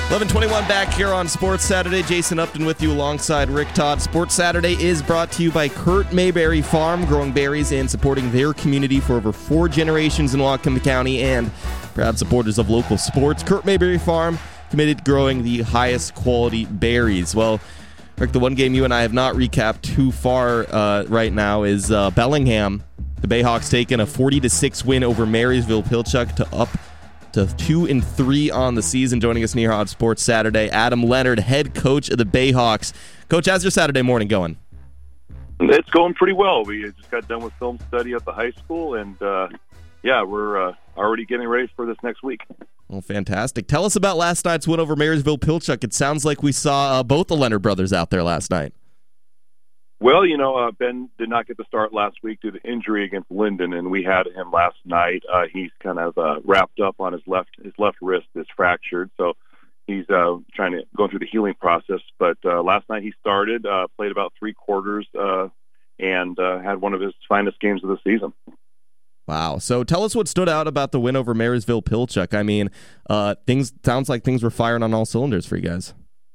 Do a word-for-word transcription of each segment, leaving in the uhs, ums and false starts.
eleven twenty-one back here on Sports Saturday. Jason Upton with you alongside Rick Todd. Sports Saturday is brought to you by Kurt Mayberry Farm, growing berries and supporting their community for over four generations in Whatcom County, and proud supporters of local sports. Kurt Mayberry Farm, committed to growing the highest quality berries. Well, Rick, the one game you and I have not recapped too far uh, right now is uh, Bellingham. The Bayhawks taking a forty to six win over Marysville Pilchuck to up to two and three on the season. Joining us near on Sports Saturday, Adam Leonard, head coach of the Bayhawks. Coach, how's your Saturday morning going? It's going pretty well. We just got done with film study at the high school, and uh, yeah, we're uh, already getting ready for this next week. Well, fantastic. Tell us about last night's win over Marysville Pilchuck. It sounds like we saw uh, both the Leonard brothers out there last night. Well, you know, uh, Ben did not get the start last week due to injury against Linden, and we had him last night. Uh, he's kind of uh, wrapped up on his left his left wrist is fractured, so he's uh, trying to go through the healing process. But uh, last night he started, uh, played about three quarters, uh, and uh, had one of his finest games of the season. Wow. So tell us what stood out about the win over Marysville Pilchuck. I mean, uh, things sounds like things were firing on all cylinders for you guys.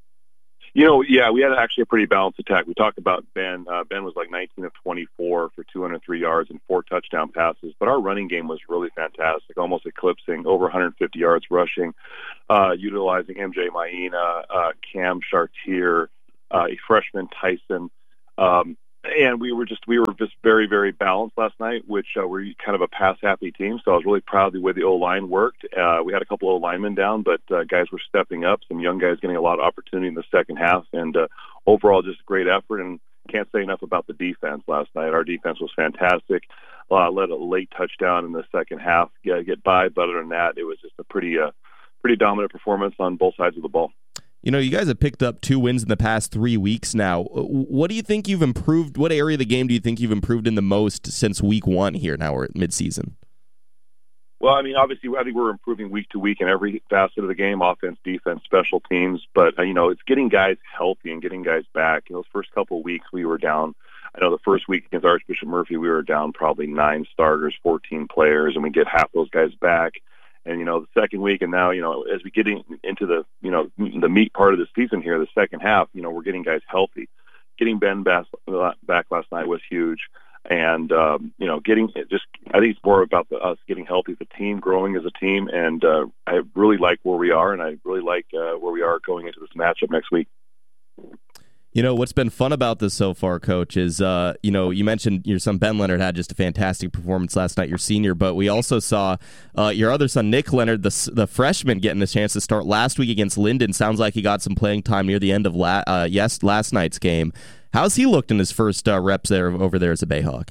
You know, yeah, we had actually a pretty balanced attack. We talked about Ben. Uh, Ben was like nineteen of twenty-four for two hundred three yards and four touchdown passes. But our running game was really fantastic, almost eclipsing over one hundred fifty yards rushing, uh, utilizing M J Maina, uh, Cam Chartier, uh, a freshman Tyson. Um, and we were just we were just very, very balanced last night, which uh, we're kind of a pass-happy team. So I was really proud of the way the O-line worked. Uh, we had a couple of O-linemen down, but uh, guys were stepping up, some young guys getting a lot of opportunity in the second half. And uh, overall, just a great effort. And can't say enough about the defense last night. Our defense was fantastic. Uh, led a late touchdown in the second half, get, get by. But other than that, it was just a pretty, uh, pretty dominant performance on both sides of the ball. You know, you guys have picked up two wins in the past three weeks now. What do you think you've improved? What area of the game do you think you've improved in the most since week one here now we're at midseason? Well, I mean, obviously, I think we're improving week to week in every facet of the game, offense, defense, special teams. But, uh, you know, it's getting guys healthy and getting guys back. In those first couple of weeks, we were down. I know the first week against Archbishop Murphy, we were down probably nine starters, fourteen players, and we get half those guys back. And, you know, the second week and now, you know, as we get in, into the, you know, the meat part of the season here, the second half, you know, we're getting guys healthy. Getting Ben back, back last night was huge. And, um, you know, getting just, I think it's more about the, us getting healthy, the team growing as a team. And uh, I really like where we are, and I really like uh, where we are going into this matchup next week. You know, what's been fun about this so far, Coach, is, uh, you know, you mentioned your son Ben Leonard had just a fantastic performance last night, your senior, but we also saw uh, your other son, Nick Leonard, the the freshman, getting a chance to start last week against Linden. Sounds like he got some playing time near the end of la- uh, yes last night's game. How's he looked in his first uh, reps there over there as a Bayhawk?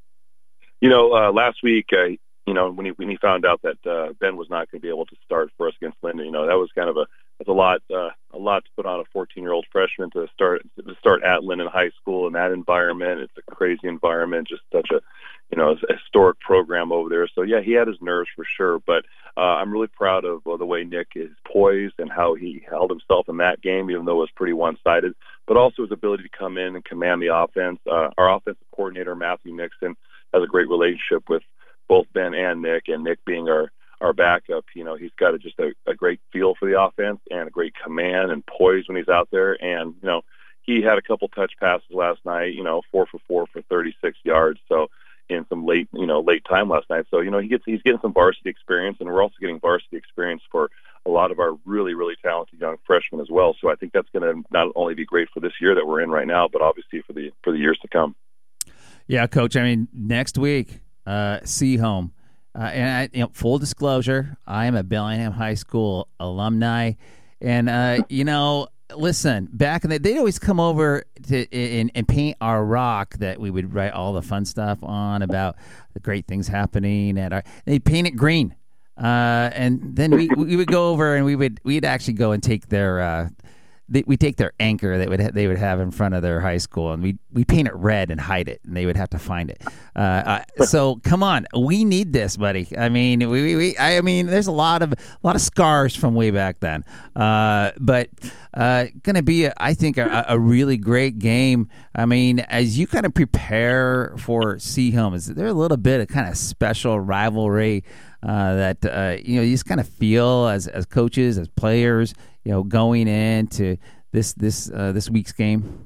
You know, uh, last week, uh, you know, when he when he found out that uh, Ben was not going to be able to start for us against Linden, you know, that was kind of a that's a lot uh, a lot to put on a fourteen-year-old freshman to start to start at Linden High School in that environment. It's a crazy environment, just such a you know a historic program over there. So yeah, he had his nerves for sure, but uh, I'm really proud of uh, the way Nick is poised and how he held himself in that game, even though it was pretty one-sided. But also his ability to come in and command the offense. Uh, our offensive coordinator Matthew Nixon has a great relationship with both Ben and Nick, and Nick being our, our backup, you know, he's got a, just a, a great feel for the offense and a great command and poise when he's out there. And, you know, he had a couple touch passes last night, you know, four for four for thirty-six yards. So in some late, you know, late time last night. So, you know, he gets, he's getting some varsity experience, and we're also getting varsity experience for a lot of our really, really talented young freshmen as well. So I think that's going to not only be great for this year that we're in right now, but obviously for the, for the years to come. Yeah, Coach, I mean, next week, Uh, Seaholm. Uh, and I, you know, full disclosure, I am a Bellingham High School alumni, and uh, you know, listen, back in the, they'd always come over to and, and paint our rock that we would write all the fun stuff on about the great things happening at our. They paint it green, uh, and then we we would go over and we would we'd actually go and take their. Uh, They, we take their anchor that would ha- they would have in front of their high school, and we we paint it red and hide it, and they would have to find it. Uh, uh, so come on, we need this, buddy. I mean, we, we, we I mean, there's a lot of a lot of scars from way back then, uh, but uh, going to be, a, I think, a, a really great game. I mean, as you kind of prepare for Seaholm, is there a little bit of kind of special rivalry uh, that uh, you know you just kind of feel as as coaches, as players? you know, going into this this uh, this week's game?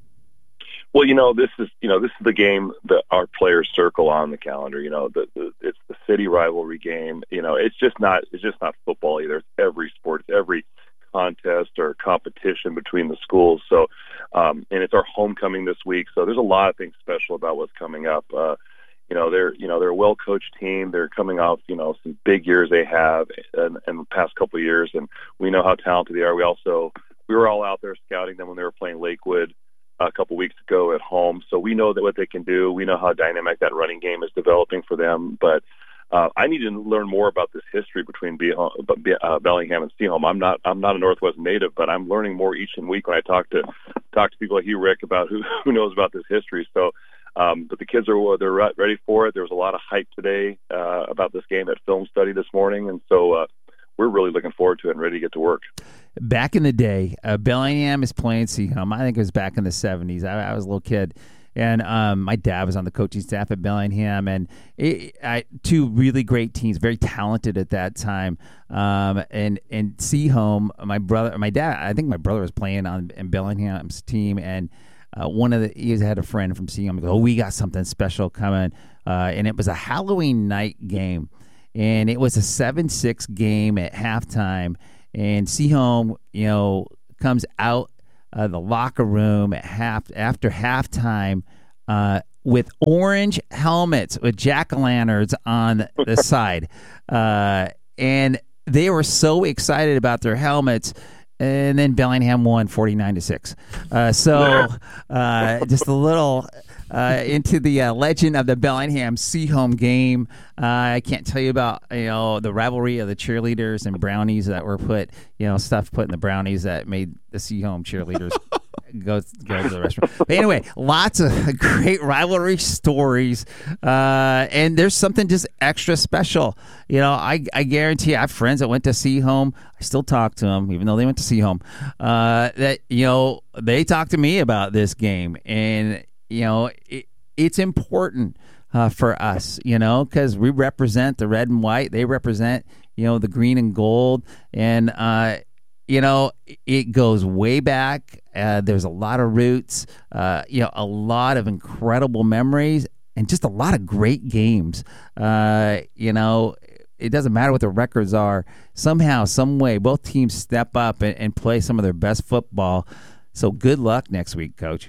Well, you know, this is you know this is the game that our players circle on the calendar. You know, the, the it's the city rivalry game. You know, it's just not it's just not football either. It's every sport, it's every contest or competition between the schools. So, um, and it's our homecoming this week. So there's a lot of things special about what's coming up. Uh, you know, they're you know they're a well-coached team. They're coming off you know some big years they have in, in the past couple of years, and we know how talented they are. We also we were all out there scouting them when they were playing Lakewood a couple weeks ago at home. So we know that what they can do. We know how dynamic that running game is developing for them. But uh, I need to learn more about this history between Be- uh, Bellingham and Seaholm. I'm not I'm not a Northwest native, but I'm learning more each and week when I talk to talk to people like you, Rick, about who, who knows about this history. So, um, but the kids are they're ready for it. There was a lot of hype today uh, about this game at film study this morning, and so uh, we're really looking forward to it and ready to get to work. Back in the day, uh, Bellingham is playing Seaholm. I think it was back in the seventies. I, I was a little kid, and um, my dad was on the coaching staff at Bellingham, and it, I, two really great teams, very talented at that time. Um, and and Seaholm, my brother, my dad, I think my brother was playing on in Bellingham's team, and uh, one of the he had a friend from Seaholm. He goes, "Oh, we got something special coming," uh, and it was a Halloween night game, and it was a seven six game at halftime. And Seaholm, you know, comes out of the locker room at half after halftime uh, with orange helmets with jack-o'-lanterns on the side, uh, and they were so excited about their helmets. And then Bellingham won forty-nine to six. Uh, so uh, just a little uh, into the uh, legend of the Bellingham Seaholm game. Uh, I can't tell you about you know the rivalry of the cheerleaders and brownies that were put, you know, stuff put in the brownies that made the Seaholm cheerleaders go go to the restaurant. But anyway, lots of great rivalry stories, uh, and there's something just extra special. You know, I I guarantee I have friends that went to Seaholm. I still talk to them, even though they went to Seaholm. Uh, that you know they talk to me about this game, and you know it, it's important uh, for us, you know, because we represent the red and white. They represent you know the green and gold, and uh, you know it goes way back. Uh, there's a lot of roots, uh, you know, a lot of incredible memories, and just a lot of great games. Uh, you know, it doesn't matter what the records are. Somehow, some way, both teams step up and, and play some of their best football. So good luck next week, Coach.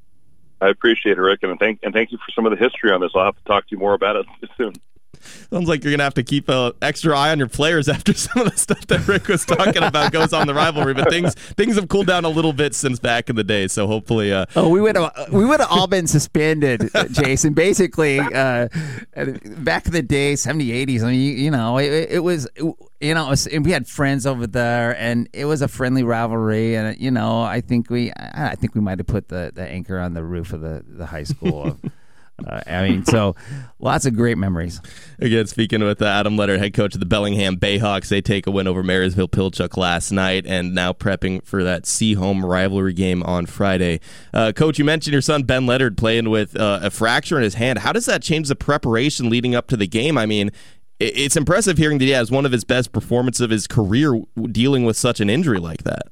I appreciate it, Rick, and thank and thank you for some of the history on this. I'll have to talk to you more about it soon. Sounds like you're going to have to keep an extra eye on your players after some of the stuff that Rick was talking about goes on the rivalry. But things things have cooled down a little bit since back in the day. So hopefully, uh... oh, we would have we would have all been suspended, Jason. Basically, uh, back in the day, seventies, eighties. I mean, you, you know, it, it was. You know, it was, and we had friends over there, and it was a friendly rivalry. And you know, I think we, I think we might have put the, the anchor on the roof of the, the high school. Uh, I mean, so lots of great memories. Again, speaking with uh, Adam Leonard, head coach of the Bellingham Bayhawks, they take a win over Marysville Pilchuck last night, and now prepping for that Seaholm rivalry game on Friday. Uh, Coach, you mentioned your son Ben Leonard playing with uh, a fracture in his hand. How does that change the preparation leading up to the game? I mean, it's impressive hearing that he has one of his best performances of his career dealing with such an injury like that.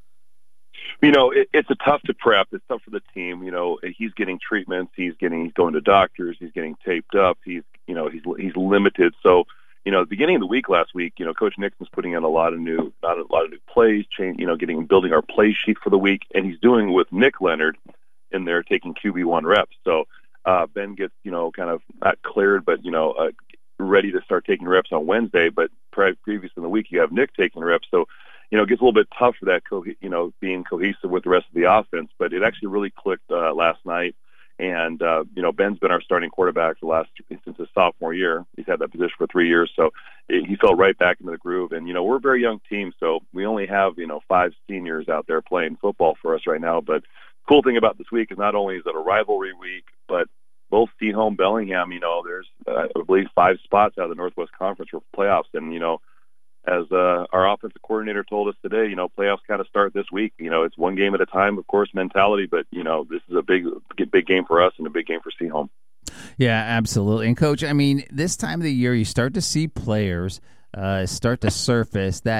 You know, it, it's a tough to prep. It's tough for the team. You know, he's getting treatments. He's getting, he's going to doctors. He's getting taped up. He's, you know, he's he's limited. So, you know, at the beginning of the week last week, you know, Coach Nixon's putting in a lot of new, not a lot of new plays, change, you know, getting building our play sheet for the week, and he's doing with Nick Leonard in there taking Q B one reps. So uh, Ben gets, you know, kind of not cleared, but you know, uh, ready to start taking reps on Wednesday. But pre- previous in the week, you have Nick taking reps. So, you know, it gets a little bit tough for that, co- you know, being cohesive with the rest of the offense. But it actually really clicked uh, last night. And, uh, you know, Ben's been our starting quarterback for the last, since his sophomore year. He's had that position for three years. So it, he fell right back into the groove. And, you know, we're a very young team. So we only have, you know, five seniors out there playing football for us right now. But cool thing about this week is not only is it a rivalry week, but both Seaholm, Bellingham, you know, there's, uh, I believe, five spots out of the Northwest Conference for playoffs. And, you know, as uh, our offensive coordinator told us today, you know, playoffs kind of start this week. You know, it's one game at a time, of course, mentality. But, you know, this is a big, big game for us and a big game for Seaholm. Yeah, absolutely. And, Coach, I mean, this time of the year, you start to see players uh, start to surface that,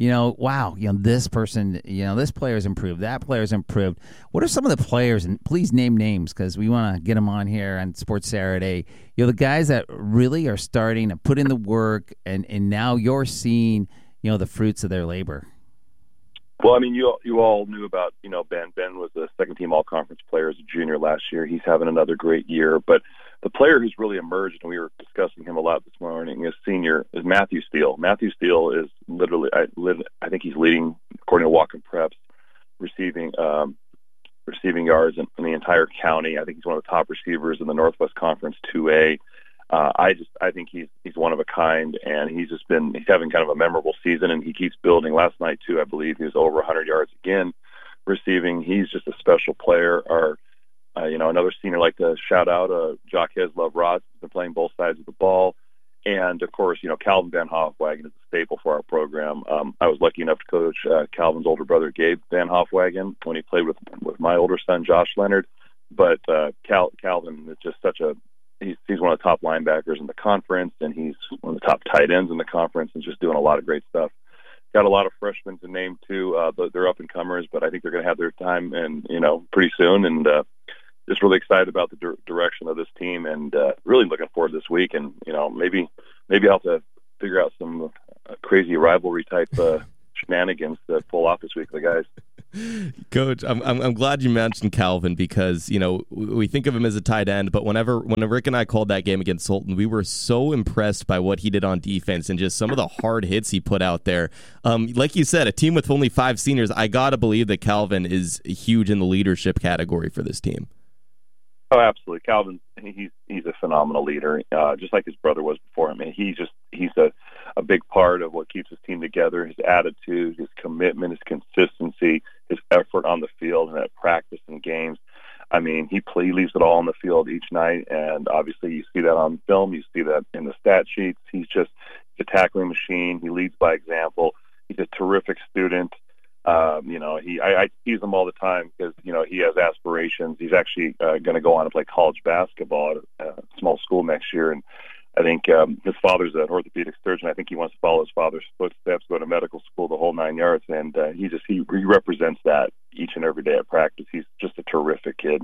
you know, wow, you know, this person, you know, this player's improved, that player's improved. What are some of the players, and please name names because we want to get them on here on Sports Saturday, you know, the guys that really are starting to put in the work, and, and now you're seeing, you know, the fruits of their labor? Well, I mean, you you all knew about, you know, Ben. Ben was a second-team all-conference player as a junior last year. He's having another great year. But the player who's really emerged, and we were discussing him a lot this morning, is senior, is Matthew Steele. Matthew Steele is literally, I, I think he's leading, according to Walk-In Preps, receiving um, receiving yards in, in the entire county. I think he's one of the top receivers in the Northwest Conference two A. Uh, I just, I think he's he's one of a kind, and he's just been, he's having kind of a memorable season, and he keeps building. Last night, too, I believe he was over one hundred yards again receiving. He's just a special player. Our, uh, you know, another senior, like to shout out, uh, Jaquez Love Rods, has been playing both sides of the ball. And, of course, you know, Calvin Van Hofwagen is a staple for our program. Um, I was lucky enough to coach uh, Calvin's older brother, Gabe Van Hofwagen, when he played with with my older son, Josh Leonard. But uh, Cal, Calvin is just such a, he's, he's one of the top linebackers in the conference, and he's one of the top tight ends in the conference, and just doing a lot of great stuff. Got a lot of freshmen to name, too. Uh, they're up-and-comers, but I think they're going to have their time, and, you know, pretty soon. And uh, just really excited about the dir- direction of this team, and uh, really looking forward to this week. And, you know, maybe maybe I'll have to figure out some uh, crazy rivalry-type uh, shenanigans to pull off this week for the guys. Coach, I'm, I'm I'm glad you mentioned Calvin because, you know, we think of him as a tight end, but whenever when Rick and I called that game against Sultan, we were so impressed by what he did on defense and just some of the hard hits he put out there. Um, like you said, a team with only five seniors, I got to believe that Calvin is huge in the leadership category for this team. Oh, absolutely. Calvin, he's he's a phenomenal leader, uh, just like his brother was before him. And he just he's a, a big part of what keeps his team together, his attitude, his commitment, his consistency, his effort on the field and at practice and games. I mean, he, play, he leaves it all on the field each night, and obviously you see that on film. You see that in the stat sheets. He's just he's a tackling machine. He leads by example. He's a terrific student. Um, you know, he I, I tease him all the time because, you know, he has aspirations. He's actually uh, going to go on to play college basketball at a small school next year. And I think um, his father's an orthopedic surgeon. I think he wants to follow his father's footsteps, go to medical school, the whole nine yards. And uh, he just he, he represents that each and every day at practice. He's just a terrific kid.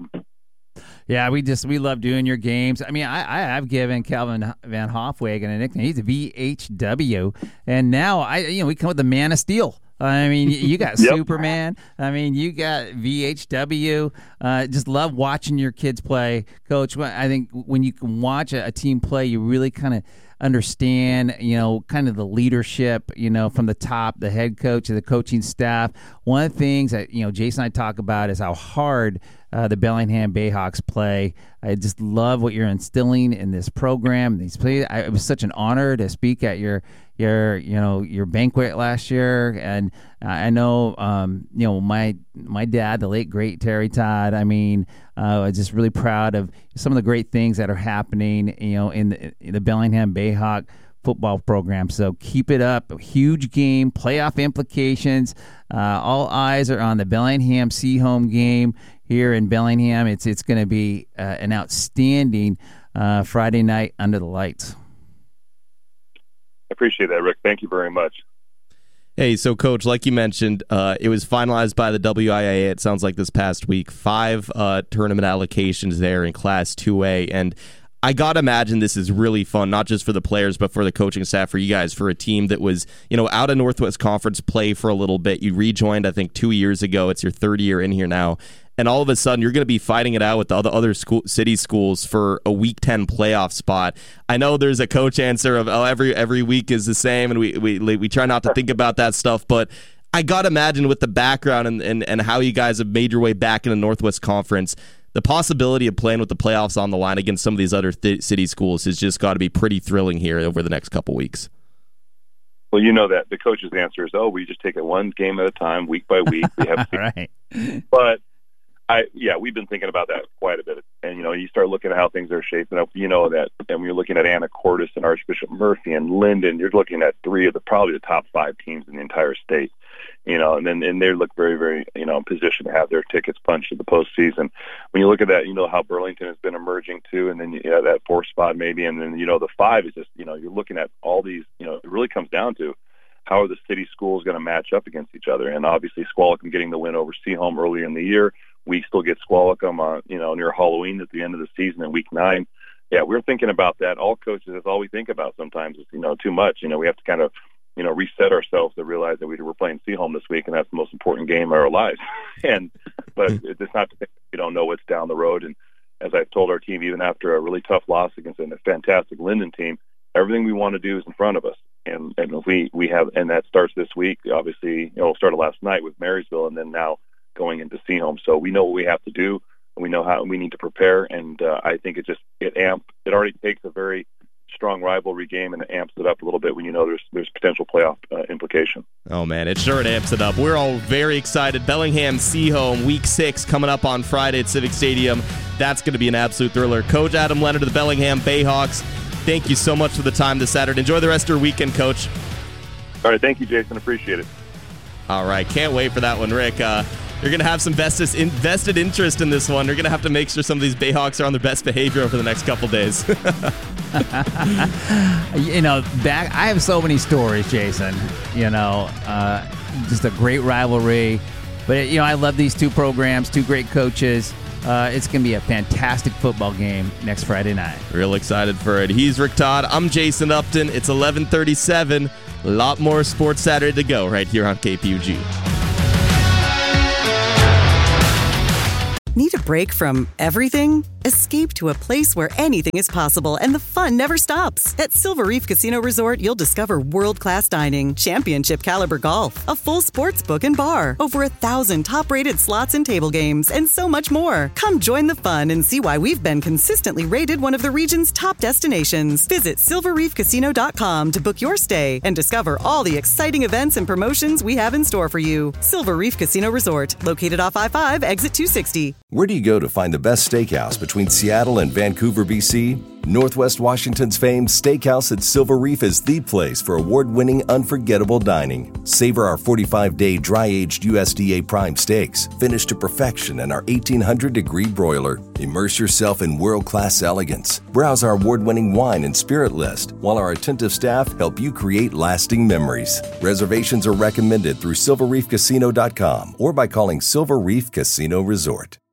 Yeah, we just we love doing your games. I mean, I I've given Calvin Van Hofwagen a nickname. He's a V H W, and now I you know we come with the Man of Steel. I mean, you got yep. Superman. I mean, you got V H W. Uh, just love watching your kids play, Coach. I think when you can watch a, a team play, you really kind of understand, you know, kind of the leadership, you know, from the top, the head coach and the coaching staff. One of the things that, you know, Jason and I talk about is how hard uh, the Bellingham Bayhawks play. I just love what you're instilling in this program. These play, I, it was such an honor to speak at your your you know your banquet last year, and I know um, you know my my dad, the late great Terry Todd. I mean, uh, I'm just really proud of some of the great things that are happening, you know, in the, in the Bellingham Bayhawk football program. So keep it up. A huge game, playoff implications. Uh, all eyes are on the Bellingham Seaholm game here in Bellingham. It's it's going to be uh, an outstanding uh, Friday night under the lights. I appreciate that, Rick. Thank you very much. Hey, so Coach, like you mentioned, uh, it was finalized by the W I A A, it sounds like this past week, five uh, tournament allocations there in Class two A, and I got to imagine this is really fun, not just for the players, but for the coaching staff, for you guys, for a team that was, you know, out of Northwest Conference play for a little bit. You rejoined, I think, two years ago. It's your third year in here now. And all of a sudden, you're going to be fighting it out with the other, other school, city schools for a Week ten playoff spot. I know there's a coach answer of, oh, every every week is the same, and we we we try not to think about that stuff. But I got to imagine with the background and, and, and how you guys have made your way back in the Northwest Conference, the possibility of playing with the playoffs on the line against some of these other th- city schools has just got to be pretty thrilling here over the next couple weeks. Well, you know that the coach's answer is, oh, we just take it one game at a time, week by week. We have right. But I, yeah, we've been thinking about that quite a bit. And, you know, you start looking at how things are shaping up, you know that, and when you're looking at Anacortes and Archbishop Murphy and Linden, you're looking at three of the, probably the top five teams in the entire state, you know, and then, and they look very, very, you know, in position to have their tickets punched in the postseason. When you look at that, you know, how Burlington has been emerging too, and then you have that fourth spot maybe, and then, you know, the five is just, you know, you're looking at all these, you know, it really comes down to how are the city schools going to match up against each other? And obviously, Squalicum getting the win over Seaholm earlier in the year. We still get Squalicum, uh, you know, near Halloween at the end of the season in week nine. Yeah, we're thinking about that. All coaches, that's all we think about sometimes is, you know, too much. You know, we have to kind of, you know, reset ourselves to realize that we we're playing Seaholm this week, and that's the most important game of our lives. and but it's not to think we don't know what's down the road. And as I've told our team, even after a really tough loss against a fantastic Linden team, everything we want to do is in front of us. And and if we we have, and that starts this week. Obviously, you know, it started last night with Marysville, and then now going into Seaholm. So we know what we have to do. We know how we need to prepare, and uh, I think it just it amp. It already takes a very strong rivalry game and it amps it up a little bit when you know there's there's potential playoff uh, implication. Oh man, it sure it amps it up. We're all very excited. Bellingham Seaholm week six coming up on Friday at Civic Stadium. That's going to be an absolute thriller. Coach Adam Leonard of the Bellingham Bayhawks, thank you so much for the time this Saturday. Enjoy the rest of your weekend, Coach. All right, thank you, Jason. Appreciate it. All right, can't wait for that one, Rick. Uh, You're going to have some vested, invested interest in this one. You're going to have to make sure some of these Bayhawks are on their best behavior over the next couple days. you know, back. I have so many stories, Jason. You know, uh, just a great rivalry. But, you know, I love these two programs, two great coaches. Uh, it's going to be a fantastic football game next Friday night. Real excited for it. He's Rick Todd. I'm Jason Upton. It's eleven thirty-seven. A lot more Sports Saturday to go right here on K P U G. Need a break from everything? Escape to a place where anything is possible and the fun never stops. At Silver Reef Casino Resort, you'll discover world-class dining, championship caliber golf, a full sports book and bar, over a thousand top-rated slots and table games, and so much more. Come join the fun and see why we've been consistently rated one of the region's top destinations. Visit silver reef casino dot com to book your stay and discover all the exciting events and promotions we have in store for you. Silver Reef Casino Resort, located off I five, exit two sixty. Where do you go to find the best steakhouse between Seattle and Vancouver, B C? Northwest Washington's famed Steakhouse at Silver Reef is the place for award-winning, unforgettable dining. Savor our forty-five day dry-aged U S D A prime steaks, finished to perfection in our eighteen hundred degree broiler. Immerse yourself in world-class elegance. Browse our award-winning wine and spirit list, while our attentive staff help you create lasting memories. Reservations are recommended through silver reef casino dot com or by calling Silver Reef Casino Resort.